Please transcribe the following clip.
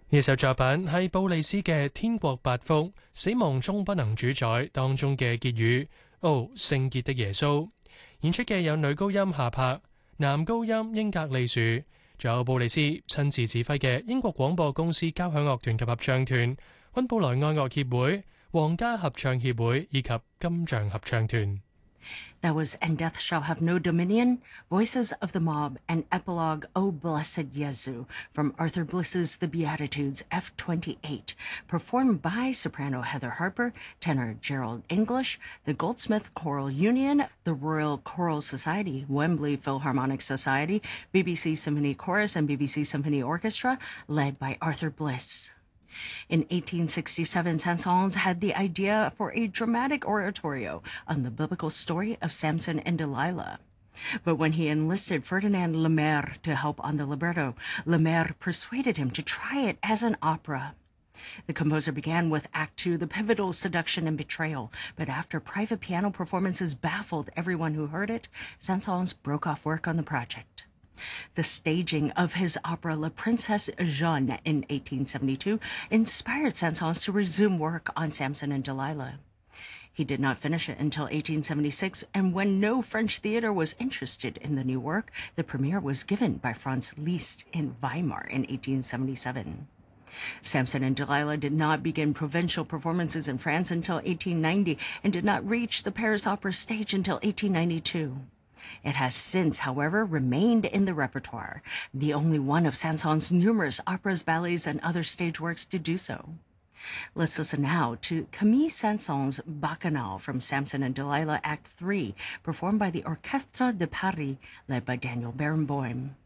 呢首作品係布利斯嘅《天國八福》，死亡終不能主宰當中嘅結語。哦，聖潔的耶穌！演出嘅有女高音夏柏、男高音英格利樹，仲有布利斯親自指揮嘅英國廣播公司交響樂團及合唱團、溫布萊愛樂協會、皇家合唱協會以及金像合唱團。 That was And Death Shall Have No Dominion, Voices of the Mob, and Epilogue O Blessed Jesu from Arthur Bliss's The Beatitudes F28, performed by soprano Heather Harper, tenor Gerald English, the Goldsmith Choral Union, the Royal Choral Society, Wembley Philharmonic Society, BBC Symphony Chorus, and BBC Symphony Orchestra, led by Arthur Bliss. In 1867, Saint-Saëns had the idea for a dramatic oratorio on the biblical story of Samson and Delilah. But when he enlisted Ferdinand Lemaire to help on the libretto, Lemaire persuaded him to try it as an opera. The composer began with Act II, the pivotal seduction and betrayal, but after private piano performances baffled everyone who heard it, Saint-Saëns broke off work on the project. The staging of his opera La Princesse Jeanne in 1872 inspired Saint-Saëns to resume work on Samson and Delilah. He did not finish it until 1876, and when no French theater was interested in the new work, the premiere was given by Franz Liszt in Weimar in 1877. Samson and Delilah did not begin provincial performances in France until 1890 and did not reach the Paris Opera stage until 1892. It has since, however, remained in the repertoire, the only one of Saint-Saëns' numerous operas, ballets, and other stage works to do so. Let's listen now to Camille Saint-Saëns' Bacchanal from Samson and Delilah Act III, performed by the Orchestre de Paris, led by Daniel Barenboim.